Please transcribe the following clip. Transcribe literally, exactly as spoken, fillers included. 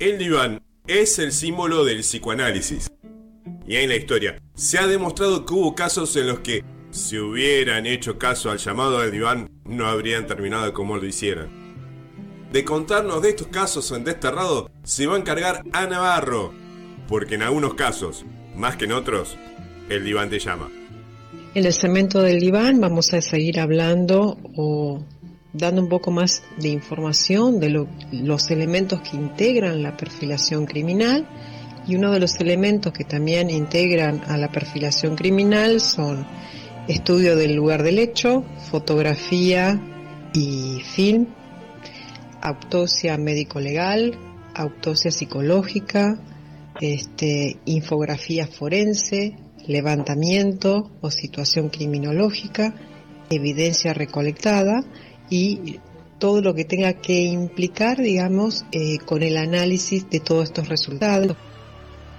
El diván es el símbolo del psicoanálisis. Y en la historia se ha demostrado que hubo casos en los que, si hubieran hecho caso al llamado del diván, no habrían terminado como lo hicieron. De contarnos de estos casos en Desterrado se va a encargar a Navarro, porque en algunos casos, más que en otros, el diván te llama. En el segmento del diván vamos a seguir hablando o dando un poco más de información de lo, los elementos que integran la perfilación criminal, y uno de los elementos que también integran a la perfilación criminal son estudio del lugar del hecho, fotografía y film, autopsia médico-legal, autopsia psicológica, este, infografía forense, levantamiento o situación criminológica, evidencia recolectada y todo lo que tenga que implicar, digamos, eh, con el análisis de todos estos resultados.